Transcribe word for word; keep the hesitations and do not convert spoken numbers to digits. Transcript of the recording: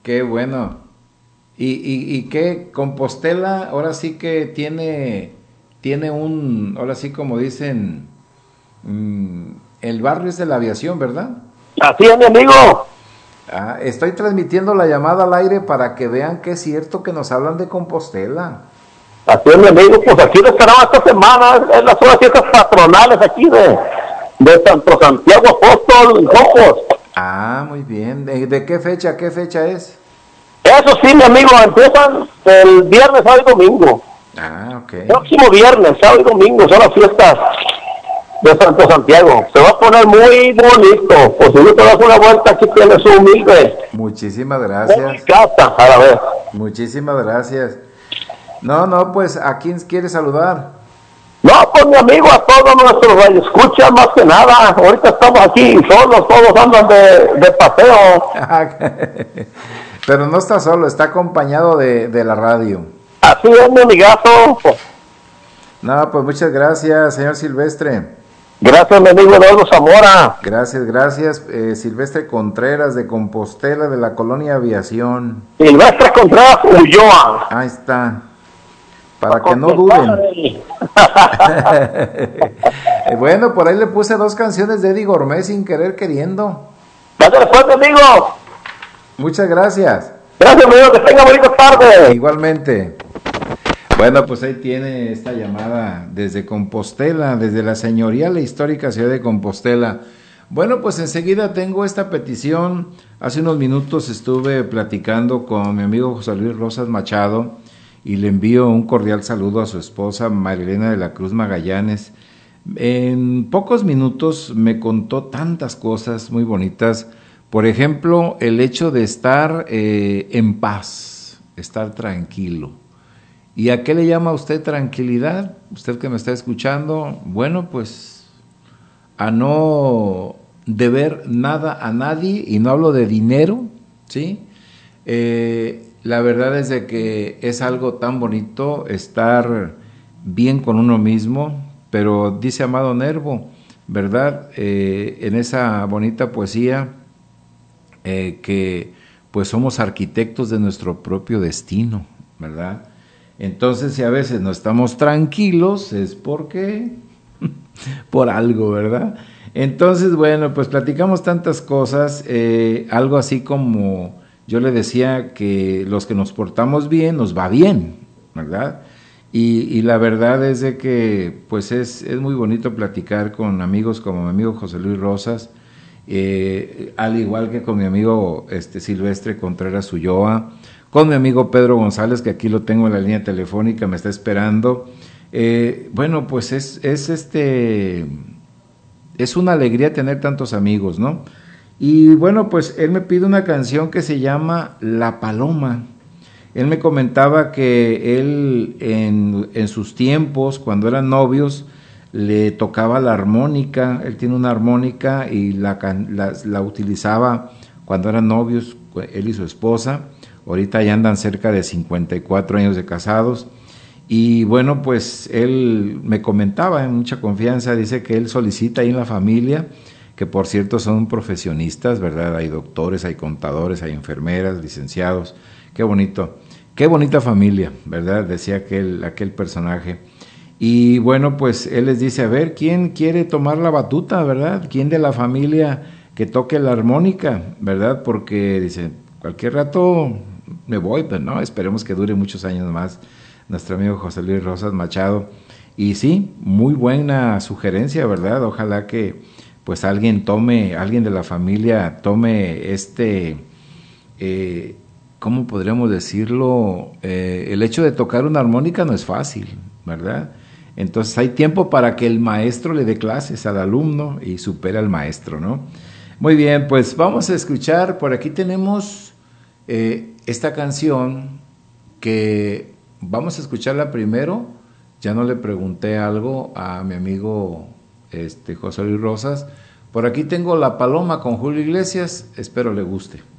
Qué bueno. ¿Y, y, y qué Compostela ahora sí que tiene, tiene un, ahora sí como dicen, mm, el barrio es de la aviación, ¿verdad? Así es, mi amigo. Ah, estoy transmitiendo la llamada al aire para que vean que es cierto que nos hablan de Compostela. Así es, mi amigo. Pues aquí lo esperaba esta semana. Es las horas fiestas patronales aquí de, de Santo Santiago Apóstol Rojos. Ah, muy bien. ¿De, de qué fecha, qué fecha es? Eso sí, mi amigo, empiezan el viernes, sábado y domingo. Ah, ok. Próximo viernes, sábado y domingo son las fiestas de Santo Santiago. Se va a poner muy bonito. Pues si no te das una vuelta, aquí tienes un humilde. Muchísimas Muy gracias. casa a la vez. Muchísimas gracias. No, no, pues ¿a quién quiere saludar? No, pues mi amigo, a todos nuestros radioescuchas, más que nada. Ahorita estamos aquí solos, todos andan de, de paseo. Pero no está solo, está acompañado de, de la radio. Así es, mi amigazo. No, pues muchas gracias, señor Silvestre. Gracias, mi amigo Eduardo Zamora. Gracias, gracias. Eh, Silvestre Contreras de Compostela, de la colonia Aviación. Silvestre Contreras Ulloa. Ahí está. Para que no duden. Bueno, por ahí le puse dos canciones de Eddie Gourmet sin querer queriendo. Dale después, mi amigo. Muchas gracias. Gracias, amigo. Que tenga bonita tarde. Igualmente. Bueno, pues ahí tiene esta llamada desde Compostela, desde la señorial e histórica ciudad de Compostela. Bueno, pues enseguida tengo esta petición. Hace unos minutos estuve platicando con mi amigo José Luis Rosas Machado y le envío un cordial saludo a su esposa Marilena de la Cruz Magallanes. En pocos minutos me contó tantas cosas muy bonitas. Por ejemplo, el hecho de estar eh, en paz, estar tranquilo. ¿Y a qué le llama a usted tranquilidad? Usted que me está escuchando, bueno, pues a no deber nada a nadie, y no hablo de dinero, ¿sí? Eh, la verdad es de que es algo tan bonito estar bien con uno mismo, pero dice Amado Nervo, ¿verdad? Eh, en esa bonita poesía, eh, que pues somos arquitectos de nuestro propio destino, ¿verdad? Entonces, si a veces no estamos tranquilos, es porque por algo, ¿verdad? Entonces, bueno, pues platicamos tantas cosas, eh, algo así como yo le decía que los que nos portamos bien, nos va bien, ¿verdad? Y, y la verdad es de que, pues es, es muy bonito platicar con amigos como mi amigo José Luis Rosas, eh, al igual que con mi amigo este, Silvestre Contreras Ulloa, con mi amigo Pedro González, que aquí lo tengo en la línea telefónica, me está esperando. Eh, bueno, pues es, es este, es una alegría tener tantos amigos, ¿no? Y bueno, pues él me pide una canción que se llama La Paloma. Él me comentaba que él en, en sus tiempos, cuando eran novios, le tocaba la armónica. Él tiene una armónica y la, la, la utilizaba cuando eran novios, él y su esposa. Ahorita ya andan cerca de cincuenta y cuatro años de casados. Y bueno, pues él me comentaba en mucha confianza, dice que él solicita ahí en la familia, que por cierto son profesionistas, ¿verdad? Hay doctores, hay contadores, hay enfermeras, licenciados. Qué bonito, qué bonita familia, ¿verdad? Decía aquel, aquel personaje. Y bueno, pues él les dice, a ver, ¿quién quiere tomar la batuta, verdad? ¿Quién de la familia que toque la armónica, verdad? Porque dice, cualquier rato me voy, pero no, esperemos que dure muchos años más nuestro amigo José Luis Rosas Machado. Y sí, muy buena sugerencia, ¿verdad? Ojalá que pues alguien tome, alguien de la familia tome este, eh, ¿cómo podríamos decirlo? Eh, el hecho de tocar una armónica no es fácil, ¿verdad? Entonces hay tiempo para que el maestro le dé clases al alumno y supere al maestro, ¿no? Muy bien, pues vamos a escuchar, por aquí tenemos eh, esta canción que vamos a escucharla primero. Ya no le pregunté algo a mi amigo este, José Luis Rosas. Por aquí tengo La Paloma con Julio Iglesias, espero le guste.